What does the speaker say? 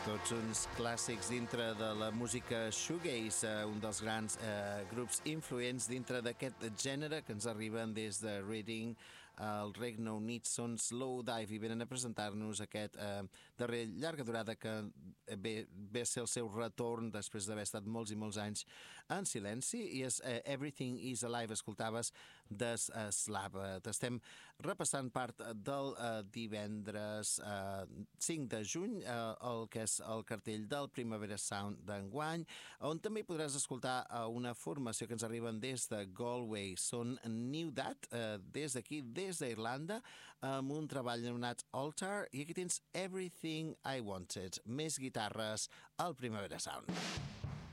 Tots uns clàssics dintre de la música shoegaze, un dels grans grups influents dintre d'aquest gènere que ens arriben des de Reading, el Regne Unit. Són Slowdive i venen a presentar-nos aquest darrer llarga durada que ve a ser el seu retorn després d'haver estat molts i molts anys en silenci, i és Everything is Alive. Escoltaves des Slava. Estem repassant part del divendres 5 de juny, el que és el cartell del Primavera Sound d'enguany, on també podràs escoltar una formació que ens arriben des de Galway. Són New Dat, des d'aquí, des d'Irlanda, amb un treball anomenat Altar, i aquí tens Everything I Wanted. Més guitarres al Primavera Sound.